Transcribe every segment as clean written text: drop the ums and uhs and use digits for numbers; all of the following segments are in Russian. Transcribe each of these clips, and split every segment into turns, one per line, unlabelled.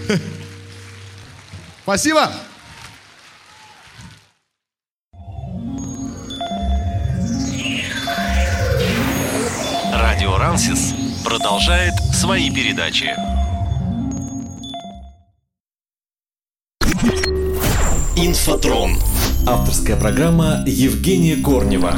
Спасибо.
Радио Рансис продолжает свои передачи. Инфотрон. Авторская программа Евгения Корнева.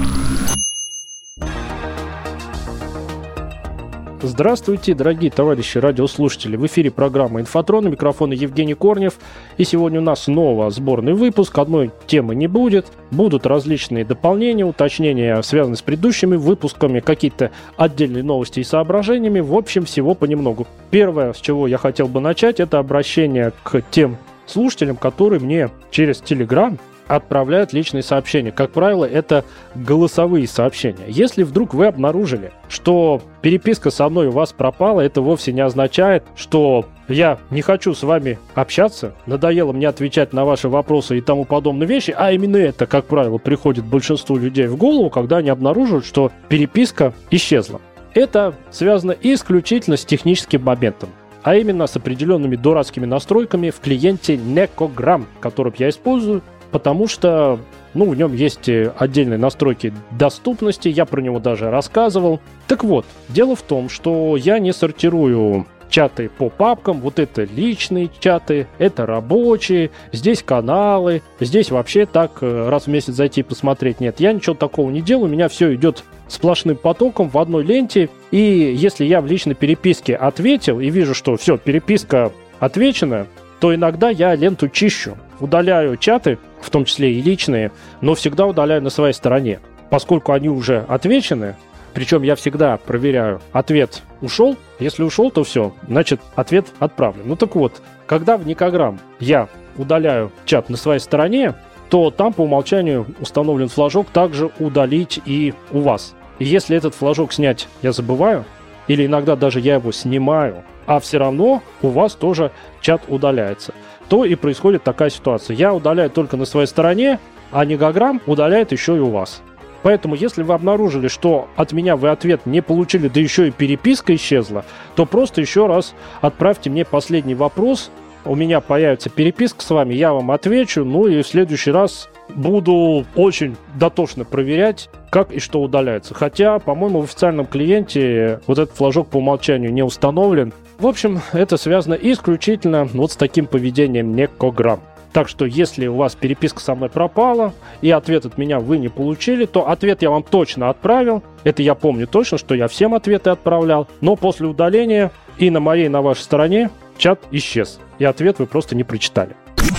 Здравствуйте, дорогие товарищи радиослушатели. В эфире программа «Инфотрон», у микрофона Евгений Корнев. И сегодня у нас снова сборный выпуск. Одной темы не будет. Будут различные дополнения, уточнения, связанные с предыдущими выпусками, какие-то отдельные новости и соображениями. В общем, всего понемногу. Первое, с чего я хотел бы начать, это обращение к тем слушателям, которые мне через Telegram отправляют личные сообщения. Как правило, это голосовые сообщения. Если вдруг вы обнаружили, что переписка со мной у вас пропала, это вовсе не означает, что я не хочу с вами общаться, надоело мне отвечать на ваши вопросы и тому подобные вещи, а именно это, как правило, приходит большинству людей в голову, когда они обнаруживают, что переписка исчезла. Это связано исключительно с техническим моментом, а именно с определенными дурацкими настройками в клиенте Nekogram, который я использую, потому что в нем есть отдельные настройки доступности, я про него даже рассказывал. Так вот, дело в том, что я не сортирую чаты по папкам, вот это личные чаты, это рабочие, здесь каналы, здесь вообще так раз в месяц зайти и посмотреть. Нет, я ничего такого не делаю, у меня все идет сплошным потоком в одной ленте, и если я в личной переписке ответил и вижу, что все, переписка отвечена, то иногда я ленту чищу, удаляю чаты, в том числе и личные, но всегда удаляю на своей стороне. Поскольку они уже отвечены, причем я всегда проверяю, ответ ушел, если ушел, то все, значит ответ отправлен. Ну так вот, когда в Nekogram я удаляю чат на своей стороне, то там по умолчанию установлен флажок также удалить и у вас. И если этот флажок снять я забываю, или иногда даже я его снимаю, а все равно у вас тоже чат удаляется, то и происходит такая ситуация. Я удаляю только на своей стороне, а Nekogram удаляет еще и у вас. Поэтому, если вы обнаружили, что от меня вы ответ не получили, да еще и переписка исчезла, то просто еще раз отправьте мне последний вопрос. У меня появится переписка с вами, я вам отвечу, и в следующий раз буду очень дотошно проверять, как и что удаляется. Хотя, по-моему, в официальном клиенте вот этот флажок по умолчанию не установлен. В общем, это связано исключительно с таким поведением Nekogram. Так что, если у вас переписка со мной пропала, и ответ от меня вы не получили, то ответ я вам точно отправил. Это я помню точно, что я всем ответы отправлял. Но после удаления и на моей, и на вашей стороне чат исчез. И ответ вы просто не прочитали.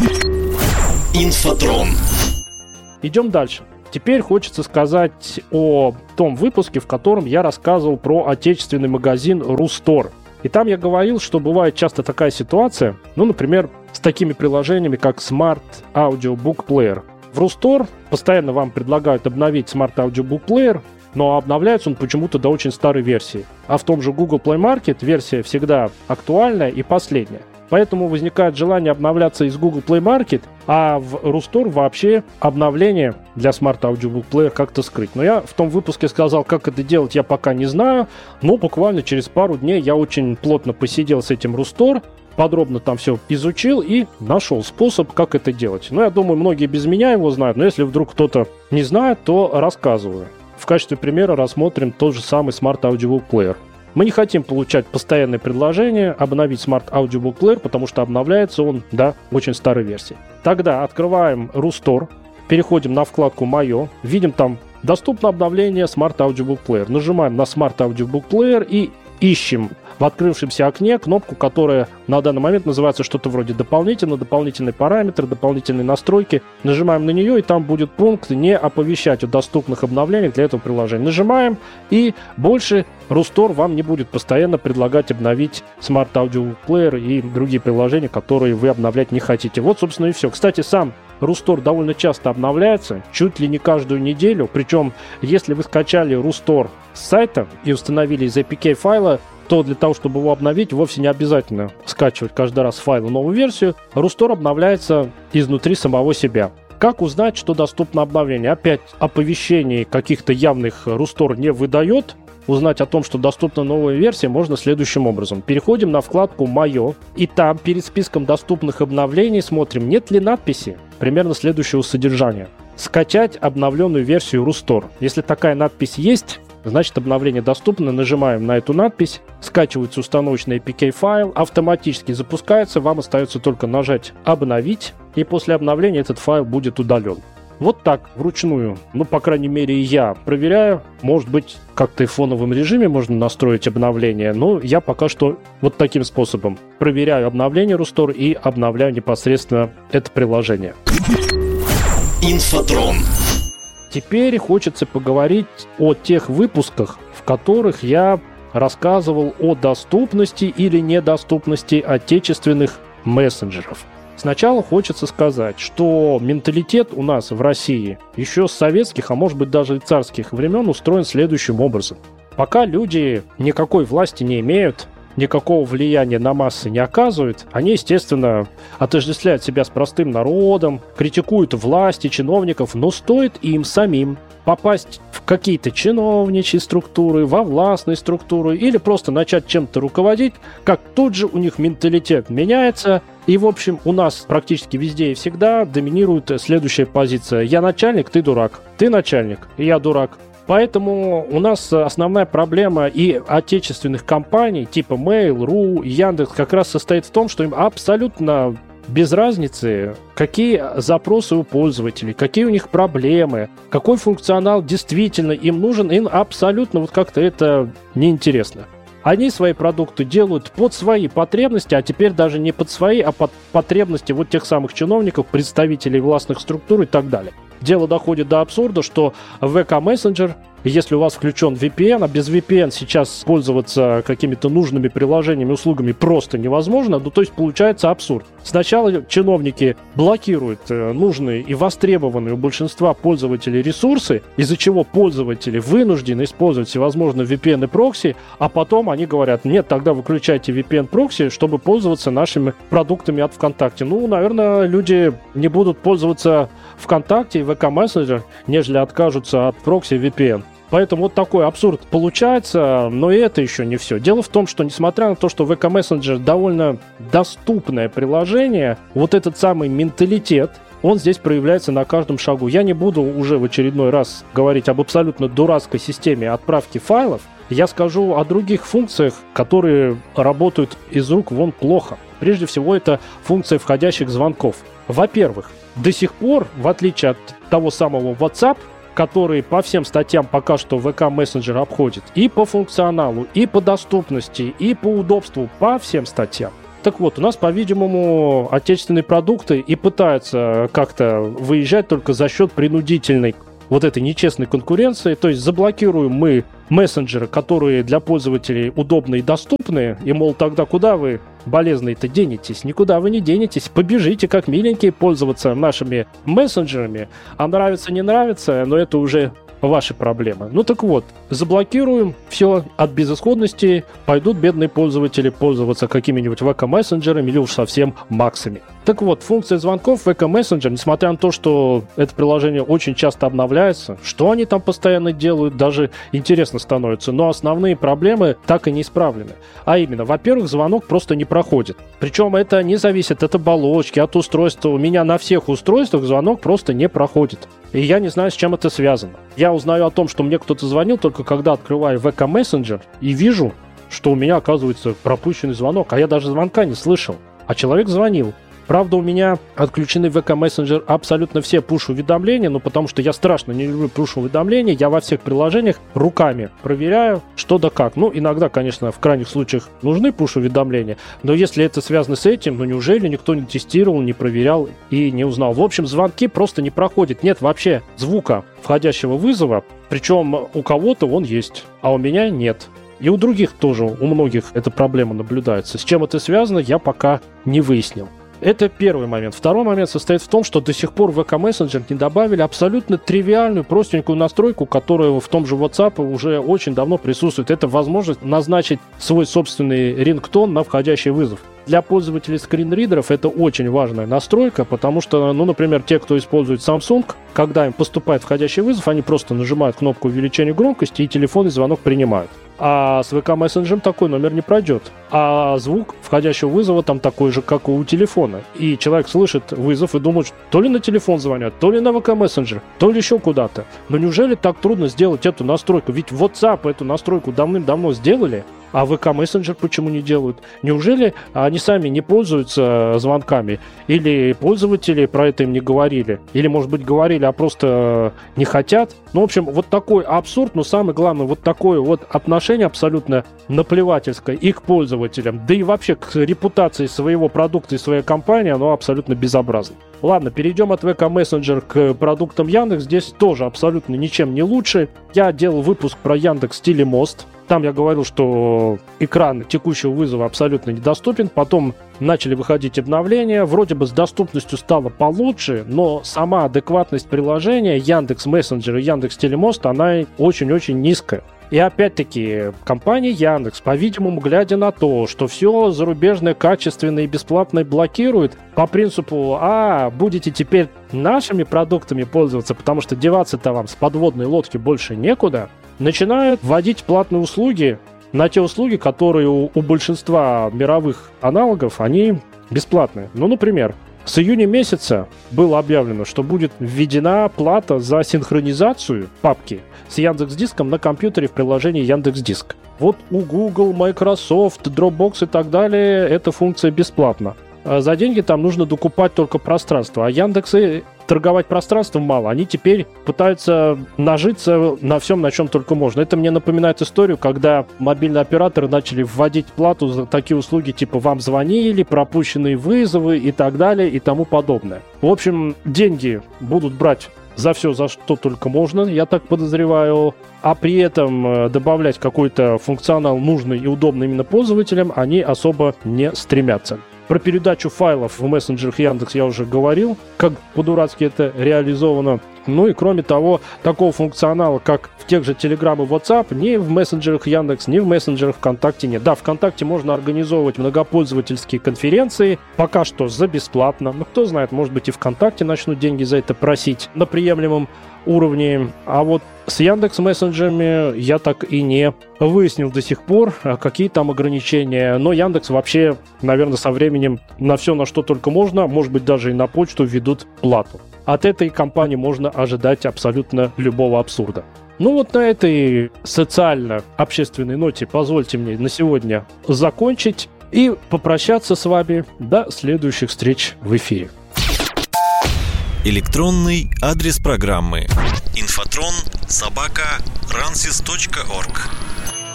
Инфотрон.
Идем дальше. Теперь хочется сказать о том выпуске, в котором я рассказывал про отечественный магазин Рустор. И там я говорил, что бывает часто такая ситуация, например, с такими приложениями, как Smart Audio Book Player. В Рустор постоянно вам предлагают обновить Smart Audio Book Player, но обновляется он почему-то до очень старой версии. А в том же Google Play Market версия всегда актуальная и последняя. Поэтому возникает желание обновляться из Google Play Market, а в Рустор вообще обновление для Smart Audio Book Player как-то скрыть. Но я в том выпуске сказал, как это делать, я пока не знаю. Но буквально через пару дней я очень плотно посидел с этим Рустор, подробно там все изучил и нашел способ, как это делать. Я думаю, многие без меня его знают, но если вдруг кто-то не знает, то рассказываю. В качестве примера рассмотрим тот же самый Smart Audio Book Player. Мы не хотим получать постоянное предложение обновить Smart Audio Book Player, потому что обновляется он до очень старой версии. Тогда открываем Рустор, переходим на вкладку «Мое», видим там «Доступно обновление Smart Audio Book Player». Нажимаем на Smart Audio Book Player и ищем в открывшемся окне кнопку, которая на данный момент называется что-то вроде дополнительные параметры, дополнительные настройки. Нажимаем на нее, и там будет пункт «Не оповещать о доступных обновлениях для этого приложения». Нажимаем, и больше Рустор вам не будет постоянно предлагать обновить Smart Audio Player и другие приложения, которые вы обновлять не хотите. Вот, собственно, и все. Кстати, сам Рустор довольно часто обновляется, чуть ли не каждую неделю. Причем, если вы скачали Рустор с сайта и установили из APK файла, то для того, чтобы его обновить, вовсе не обязательно скачивать каждый раз файлы новую версию. Рустор обновляется изнутри самого себя. Как узнать, что доступно обновление? Опять оповещений каких-то явных Рустор не выдает. узнать о том, что доступна новая версия, можно следующим образом. Переходим на вкладку «Мое», и там перед списком доступных обновлений смотрим, нет ли надписи примерно следующего содержания. Скачать обновленную версию Rustore. Если такая надпись есть, значит обновление доступно. Нажимаем на эту надпись, скачивается установочный APK-файл, автоматически запускается, вам остается только нажать «Обновить», и после обновления этот файл будет удален. Вот так, вручную, по крайней мере, я проверяю. Может быть, как-то и в фоновом режиме можно настроить обновление, но я пока что вот таким способом проверяю обновление Rustore и обновляю непосредственно это приложение.
Инфотрон.
Теперь хочется поговорить о тех выпусках, в которых я рассказывал о доступности или недоступности отечественных мессенджеров. Сначала хочется сказать, что менталитет у нас в России еще с советских, а может быть даже и царских времен устроен следующим образом. Пока люди никакой власти не имеют, никакого влияния на массы не оказывают, они, естественно, отождествляют себя с простым народом, критикуют власти, чиновников, но стоит им самим попасть в какие-то чиновничьи структуры, во властные структуры или просто начать чем-то руководить, как тут же у них менталитет меняется. И, в общем, у нас практически везде и всегда доминирует следующая позиция. Я начальник, ты дурак. Ты начальник, и я дурак. Поэтому у нас основная проблема и отечественных компаний типа Mail.ru, Яндекс как раз состоит в том, что им абсолютно без разницы, какие запросы у пользователей, какие у них проблемы, какой функционал действительно им нужен, им абсолютно как-то это неинтересно. Они свои продукты делают под свои потребности, а теперь даже не под свои, а под потребности тех самых чиновников, представителей властных структур и так далее. Дело доходит до абсурда, что VK-мессенджер, если у вас включен VPN, а без VPN сейчас пользоваться какими-то нужными приложениями, услугами просто невозможно, то есть получается абсурд. Сначала чиновники блокируют нужные и востребованные у большинства пользователей ресурсы, из-за чего пользователи вынуждены использовать всевозможные VPN и прокси, а потом они говорят, нет, тогда выключайте VPN-прокси, чтобы пользоваться нашими продуктами от ВКонтакте. Наверное, люди не будут пользоваться ВКонтакте и VK-мессенджер, нежели откажутся от прокси VPN. Поэтому такой абсурд получается, но и это еще не все. Дело в том, что несмотря на то, что VK-мессенджер довольно доступное приложение, этот самый менталитет, он здесь проявляется на каждом шагу. Я не буду уже в очередной раз говорить об абсолютно дурацкой системе отправки файлов. Я скажу о других функциях, которые работают из рук вон плохо. Прежде всего, это функция входящих звонков. Во-первых, до сих пор, в отличие от того самого WhatsApp, который по всем статьям пока что VK-мессенджер обходит, и по функционалу, и по доступности, и по удобству, по всем статьям. Так вот, у нас, по-видимому, отечественные продукты и пытаются как-то выезжать только за счет принудительной этой нечестной конкуренции. То есть заблокируем мы мессенджеры, которые для пользователей удобны и доступны, и, мол, тогда куда вы, болезные-то, денетесь? Никуда вы не денетесь. Побежите, как миленькие, пользоваться нашими мессенджерами. А нравится, не нравится, но это уже ваши проблемы. Так вот, заблокируем все от безысходности, пойдут бедные пользователи пользоваться какими-нибудь VK-мессенджерами или уж совсем максами. Так вот, функция звонков VK-мессенджер, несмотря на то, что это приложение очень часто обновляется, что они там постоянно делают, даже интересно становится, но основные проблемы так и не исправлены. А именно, во-первых, звонок просто не проходит. Причем это не зависит от оболочки, от устройства. У меня на всех устройствах звонок просто не проходит. И я не знаю, с чем это связано. Я узнаю о том, что мне кто-то звонил, только когда открываю VK-мессенджер и вижу, что у меня, оказывается, пропущенный звонок, а я даже звонка не слышал. А человек звонил. Правда, у меня отключены в VK-мессенджер абсолютно все пуш-уведомления, потому что я страшно не люблю пуш-уведомления, я во всех приложениях руками проверяю, что да как. Иногда, конечно, в крайних случаях нужны пуш-уведомления, но если это связано с этим, неужели никто не тестировал, не проверял и не узнал? В общем, звонки просто не проходят, нет вообще звука входящего вызова, причем у кого-то он есть, а у меня нет. И у других тоже, у многих эта проблема наблюдается. С чем это связано, я пока не выяснил. Это первый момент. Второй момент состоит в том, что до сих пор в VK Messenger не добавили абсолютно тривиальную, простенькую настройку, которая в том же WhatsApp уже очень давно присутствует. Это возможность назначить свой собственный рингтон на входящий вызов. Для пользователей скринридеров это очень важная настройка, потому что, например, те, кто использует Samsung, когда им поступает входящий вызов, они просто нажимают кнопку увеличения громкости и телефонный звонок принимают. А с VK Messenger такой номер не пройдет. А звук входящего вызова там такой же, как и у телефона. И человек слышит вызов и думает, что то ли на телефон звонят, то ли на VK Messenger, то ли еще куда-то. Но неужели так трудно сделать эту настройку? Ведь WhatsApp эту настройку давным-давно сделали, а VK Messenger почему не делают? Неужели они сами не пользуются звонками? Или пользователи про это им не говорили? Или, может быть, говорили, а просто не хотят? В общем, вот такой абсурд, но самое главное, вот такое вот отношение абсолютно наплевательское и к пользователям, да и вообще к репутации своего продукта и своей компании, оно абсолютно безобразно. Ладно, перейдем от VK Messenger к продуктам Яндекс. Здесь тоже абсолютно ничем не лучше. Я делал выпуск про Яндекс.Телемост. Там я говорил, что экран текущего вызова абсолютно недоступен. Потом начали выходить обновления. Вроде бы с доступностью стало получше, но сама адекватность приложения Яндекс Мессенджер и Яндекс.Телемост, она очень-очень низкая. И опять-таки, компания Яндекс, по-видимому, глядя на то, что все зарубежное, качественное и бесплатное блокирует, по принципу, будете теперь нашими продуктами пользоваться, потому что деваться-то вам с подводной лодки больше некуда, начинают вводить платные услуги на те услуги, которые у большинства мировых аналогов, они бесплатные. Например, с июня месяца было объявлено, что будет введена плата за синхронизацию папки с Яндекс.Диском на компьютере в приложении Яндекс.Диск. Вот у Google, Microsoft, Dropbox и так далее эта функция бесплатна. За деньги там нужно докупать только пространство, а Яндексы торговать пространством мало. Они теперь пытаются нажиться на всем, на чем только можно. Это мне напоминает историю, когда мобильные операторы начали вводить плату за такие услуги, типа вам звонили, пропущенные вызовы и так далее и тому подобное. В общем, деньги будут брать за все, за что только можно, я так подозреваю, а при этом добавлять какой-то функционал нужный и удобный именно пользователям они особо не стремятся. Про передачу файлов в мессенджерах Яндекс я уже говорил, как по-дурацки это реализовано. И кроме того, такого функционала, как в тех же Telegram и WhatsApp, ни в мессенджерах Яндекс, ни в мессенджерах ВКонтакте нет. Да, ВКонтакте можно организовывать многопользовательские конференции, пока что за бесплатно. Кто знает, может быть и ВКонтакте начнут деньги за это просить на приемлемом уровне. А вот с Яндекс мессенджерами я так и не выяснил до сих пор, какие там ограничения. Но Яндекс вообще, наверное, со временем на все, на что только можно, может быть, даже и на почту введут плату. От этой компании можно ожидать абсолютно любого абсурда. На этой социально-общественной ноте позвольте мне на сегодня закончить и попрощаться с вами до следующих встреч в эфире.
Электронный адрес программы: infotrон@ransys.org.